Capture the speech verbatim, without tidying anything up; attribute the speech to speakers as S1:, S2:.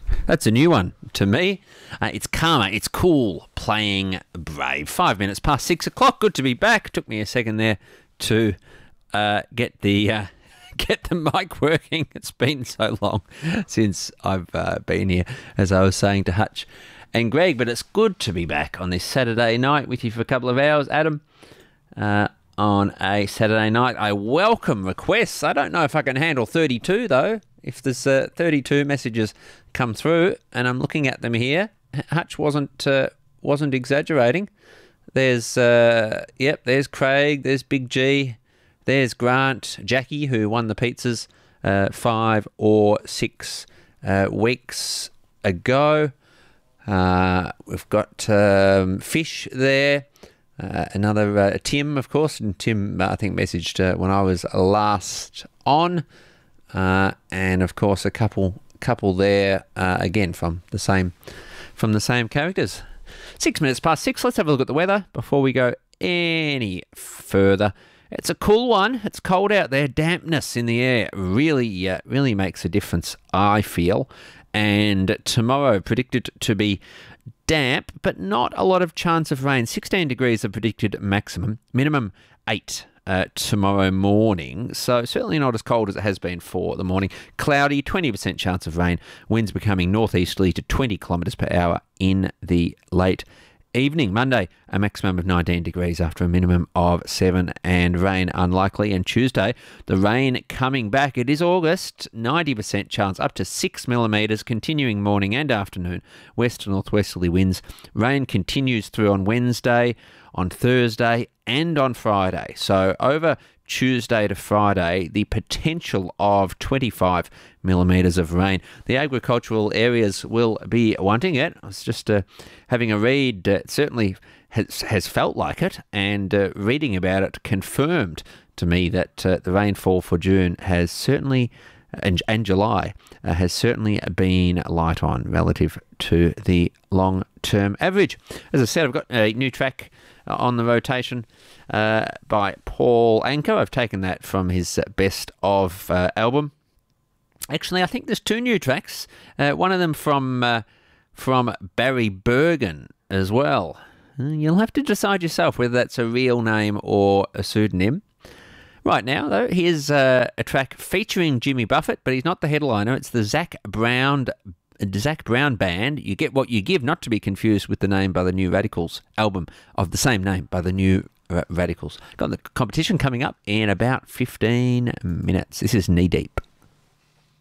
S1: That's a new one to me. Uh, it's Karma. It's Cool playing Brave. Five minutes past six o'clock. Good to be back. Took me a second there to uh, get the uh, get the mic working. It's been so long since I've uh, been here, as I was saying to Hutch and Greg. But it's good to be back on this Saturday night with you for a couple of hours, Adam. Uh, on a Saturday night, I welcome requests. I don't know if I can handle thirty-two though. If there's uh, thirty-two messages come through, and I'm looking at them here, Hutch wasn't uh, wasn't exaggerating. There's uh, yep, there's Craig, there's Big G, there's Grant, Jackie, who won the pizzas uh, five or six uh, weeks ago. Uh, we've got um, Fish there. Uh, another uh, Tim, of course, and Tim, uh, I think, messaged uh, when I was last on, uh, and of course a couple, couple there uh, again from the same, from the same characters. Six minutes past six. Let's have a look at the weather before we go any further. It's a cool one. It's cold out there. Dampness in the air really, uh, really makes a difference, I feel. And tomorrow predicted to be damp, but not a lot of chance of rain. sixteen degrees are predicted maximum, minimum eight uh, tomorrow morning. So certainly not as cold as it has been for the morning. Cloudy, twenty percent chance of rain. Winds becoming northeasterly to twenty kilometres per hour in the late evening. Monday, a maximum of nineteen degrees after a minimum of seven, and rain unlikely. And Tuesday, the rain coming back. It is August, ninety percent chance, up to six millimetres, continuing morning and afternoon. West to northwesterly winds. Rain continues through on Wednesday, on Thursday and on Friday. So over Tuesday to Friday, the potential of twenty-five millimetres of rain. The agricultural areas will be wanting it. I was just uh, having a read. Uh, it certainly has, has felt like it, and uh, reading about it confirmed to me that uh, the rainfall for June has certainly, and, and July, uh, has certainly been light on relative to the long-term average. As I said, I've got a new track on the rotation uh, by Paul Anka. I've taken that from his best of uh, album. Actually, I think there's two new tracks. Uh, one of them from uh, from Barry Bergen as well. Uh, You'll have to decide yourself whether that's a real name or a pseudonym. Right now, though, here's uh, a track featuring Jimmy Buffett, but he's not the headliner. It's the Zac Brown Zac Brown Band. You get what you give, not to be confused with the name by the New Radicals album of the same name by the New Radicals. Got the competition coming up in about fifteen minutes. This is Knee Deep.